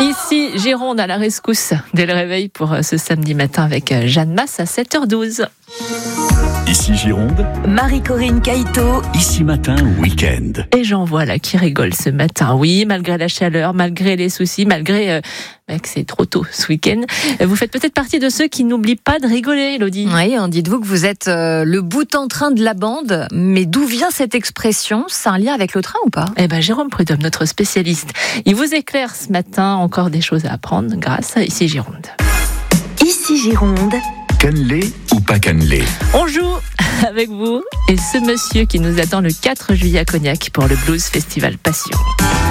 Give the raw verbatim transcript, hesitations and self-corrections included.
Ici, Gironde à la rescousse dès le réveil pour ce samedi matin avec Jeanne Masse à sept heures douze. Ici Gironde, Marie-Corinne Caïto. Ici Matin, week-end. Et j'en vois là qui rigole ce matin. Oui, malgré la chaleur, malgré les soucis, malgré euh, que c'est trop tôt ce week-end. Vous faites peut-être partie de ceux qui n'oublient pas de rigoler, Elodie. Oui, dites-vous que vous êtes euh, le bout en train de la bande. Mais d'où vient cette expression ? C'est un lien avec le train ou pas ? Eh ben, Jérôme Prudhomme, notre spécialiste, il vous éclaire ce matin encore des choses à apprendre grâce à Ici Gironde. Ici Gironde. Cannelé ou pas cannelé ? On joue avec vous et ce monsieur qui nous attend le quatre juillet à Cognac pour le Blues Festival Passion.